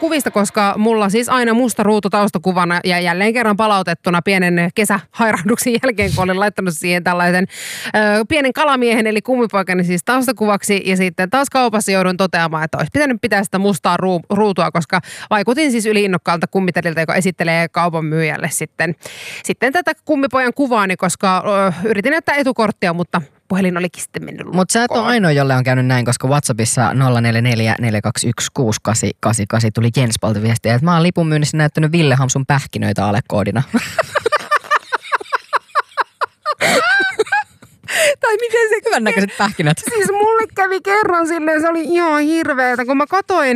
kuvista, koska mulla siis aina musta ruutu taustakuvana ja jälleen kerran palautettuna pienen kesähairahduksen jälkeen, kun olin laittanut siihen tällaisen pienen kalamiehen eli kummipoikani siis taustakuvaksi ja sitten taas kaupassa joudun toteamaan, että olisi pitänyt pitää sitä mustaa ruutua, koska vaikutin siis yli-innokkaalta kummitelilta, joka esittelee kaupan myyjälle sitten tätä kummipojan kuvaani, koska yritin näyttää etukorttia, mutta puhelin olikin sitten mennyt lukkoon. Mutta sä et ole ainoa, jolle on käynyt näin, koska WhatsAppissa 0444216888 tuli Jenspalta viestiä, että mä oon lipun myynnissä näyttänyt Ville Hamsun pähkinöitä alekoodina. Tai miten se... Hyvän näköiset pähkinät. Siis mulle kävi kerran silleen, se oli ihan hirveetä, kun mä katoin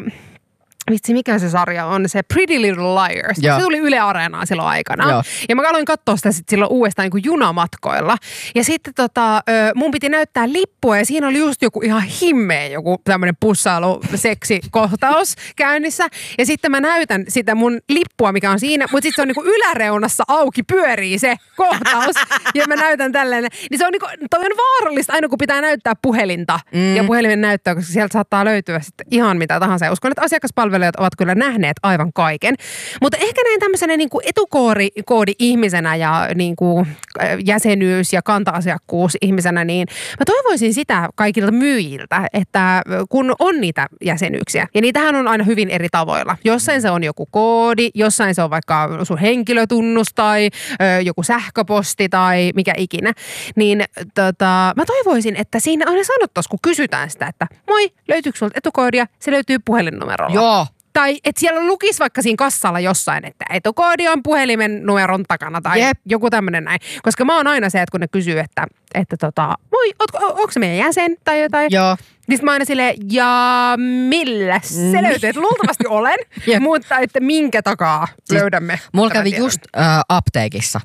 vitsi, mikä se sarja on? Se Pretty Little Liars. Joo. Se tuli Yle Areenaan silloin aikana. Joo. Ja mä aloin katsoa sitä sitten silloin uudestaan niin kuin junamatkoilla. Ja sitten mun piti näyttää lippua ja siinä oli just joku ihan himmeä joku tämmöinen pussailu-seksikohtaus käynnissä. Ja sitten mä näytän sitä mun lippua, mikä on siinä, mutta sitten se on niin kuin yläreunassa auki, pyörii se kohtaus. Ja mä näytän tälleen. Niin se on niin kuin, toi on vaarallista aina, kun pitää näyttää puhelinta ja puhelimen näyttöä, koska sieltä saattaa löytyä sitten ihan mitä tahansa. Ja uskon, että asiakaspalvelijat ovat kyllä nähneet aivan kaiken. Mutta ehkä näin tämmöisenä niin kuin etukoodi-ihmisenä ja niin kuin jäsenyys- ja kanta-asiakkuus-ihmisenä, niin mä toivoisin sitä kaikilta myyjiltä, että kun on niitä jäsenyyksiä, ja niitähän on aina hyvin eri tavoilla. Jossain se on joku koodi, jossain se on vaikka sun henkilötunnus tai joku sähköposti tai mikä ikinä, niin mä toivoisin, että siinä aina sanottaisiin, kun kysytään sitä, että moi, löytyykö sulta etukoodia? Se löytyy puhelinnumerolla. Joo. Tai että siellä lukisi vaikka siinä kassalla jossain, että etukoodi on puhelimen numeron takana tai joku tämmöinen näin. Koska mä oon aina se, että kun ne kysyy, että moi, onko se meidän jäsen tai jotain? Joo. Niin mä aina silleen, ja millä se löytyy? Että luultavasti olen, mutta että minkä takaa siis löydämme. Mulla kävi just apteekissa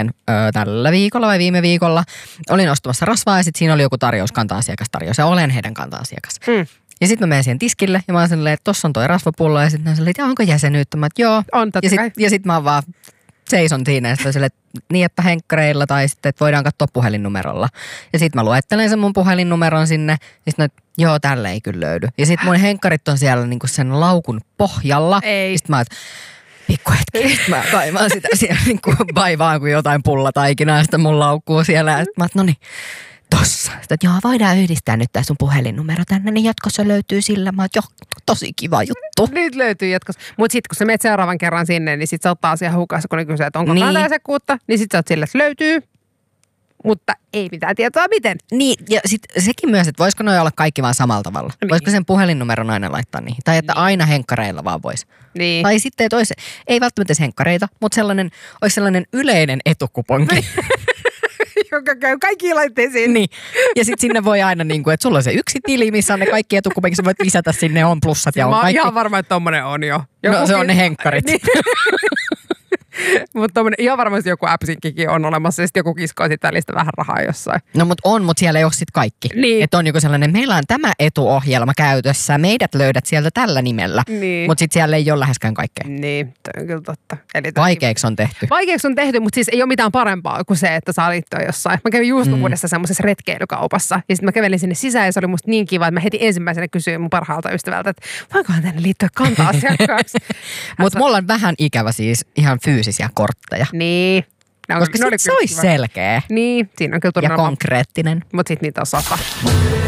tällä viikolla vai viime viikolla. Olin ostamassa rasvaa ja sitten siinä oli joku tarjous, kanta-asiakastarjous ja olen heidän kanta-asiakas. Ja sitten mä menen siihen tiskille ja mä oon silleen, että tossa on toi rasvapullo ja sitten mä silleen, että onko jäsenyyttä? Mä että joo. On totta kai. Ja sit mä vaan seison siinä ja sitten silleen, että niin että henkkareilla tai sitten, että voidaan katsoa puhelinnumerolla. Ja sitten mä luettelen sen mun puhelinnumeron sinne ja sitten joo, tälle ei kyllä löydy. Ja sitten mun henkkarit on siellä niinku sen laukun pohjalla. Ei. Sitten mä pikku hetki. Sitten mä kaivan sitä siellä niinku vaivaan kuin jotain pullataikinaa ja sitten mun laukkuu siellä. Ja sitten mä no niin. Tossa. Sitten, että joo, voidaan yhdistää nyt tää sun puhelinnumero tänne, niin jatkossa löytyy sillä. Mä oon, joo, tosi kiva juttu. Nyt löytyy jatkossa. Mutta sitten kun sä menet seuraavan kerran sinne, niin sit sä oot taas ihan hukassa, kun ne kysyy, että onko kanta-asiakkuutta, niin sit sä oot sillä, että löytyy, mutta ei mitään tietoa miten. Niin, ja sitten sekin myös, että voisiko noi olla kaikki vaan samalla tavalla? Niin. Voisiko sen puhelinnumeron aina laittaa niihin? Tai että aina henkkareilla vaan voisi. Niin. Tai sitten, että olisi, ei välttämättä henkkareita, mutta olisi sellainen yleinen etukuponki. Joka käy kaikkiin laitteisiin. Niin. Ja sitten sinne voi aina, niin kuin, että sulla on se yksi tili, missä on ne kaikki etukupenkit, sä voit lisätä sinne, on plussat ja on kaikki. Mä oon ihan varma, että tommonen on jo. No se on ne henkkarit. Niin. Mutta ihan varmasti joku appsinkkikin on olemassa ja sitten joku kiskoo sit välistä vähän rahaa jossain. No mutta siellä ei ole sitten kaikki. Niin. Että on joku sellainen, meillä on tämä etuohjelma käytössä, meidät löydät sieltä tällä nimellä. Niin. Mutta sitten siellä ei ole läheskään kaikkea. Niin, tämä on kyllä totta. Vaikeaksi on tehty. Vaikeaksi on tehty, mutta siis ei ole mitään parempaa kuin se, että saa liittyä jossain. Mä kävin just uudessa semmoisessa retkeilykaupassa ja sitten mä kävelin sinne sisään ja se oli musta niin kiva, että mä heti ensimmäisenä kysyin mun parhaalta ystävältä, että voikohan tänne liittyä kanta-asiakkaaksi. Mutta mulla on vähän ikävä siis ihan fyysisiä kortteja. Niin. Koska se olisi selkeä. Niin, siinä on kyllä ja konkreettinen. Mutta sitten niitä on 100.